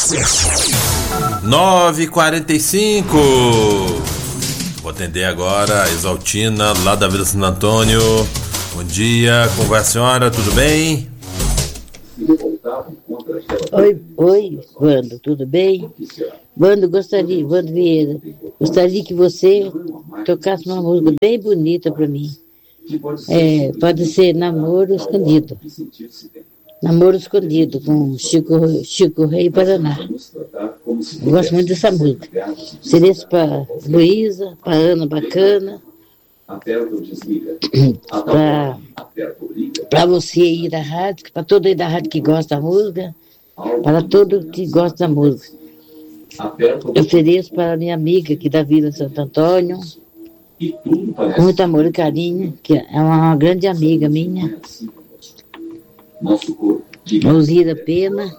9h45. Vou atender agora a Exaltina, lá da Vila Santo Antônio. Bom dia, como vai a senhora? Tudo bem? Oi, Wando, tudo bem? Wando Vieira, gostaria que você tocasse uma música bem bonita para mim. Pode ser Namoro Escondido. Namoro Escondido, com Chico Rei Paraná. Eu gosto muito dessa música. Seria para Luísa, para Ana Bacana, para você aí da rádio, para todo aí da rádio que gosta da música, para todo que gosta da música. Eu ofereço para a minha amiga aqui da Vila Santo Antônio, com muito amor e carinho, que é uma grande amiga minha, Alzira Pena.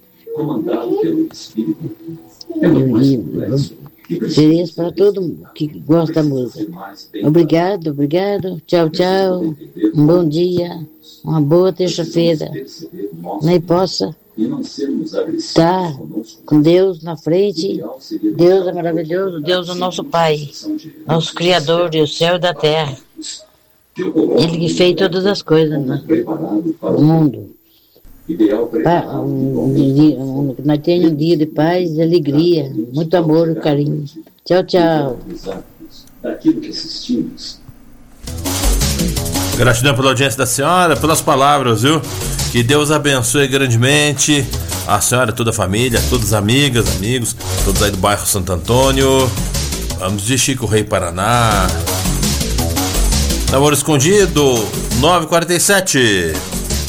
Ofereço para todo mundo que gosta da música. Obrigado. Tchau. Um bom dia, uma boa terça-feira. Nem possa estar com Deus na frente. Deus é maravilhoso, Deus é o nosso Pai, nosso Criador do céu e da terra. Ele que fez todas as coisas no mundo. Nós tenhamos um dia de paz e alegria, muito amor e carinho. Tchau. Gratidão pela audiência da senhora, pelas palavras, viu? Que Deus abençoe grandemente a senhora, toda a família, todas as amigas, amigos, todos aí do bairro Santo Antônio. Vamos de Chico Rei Paraná. Namoro Escondido, 9h47.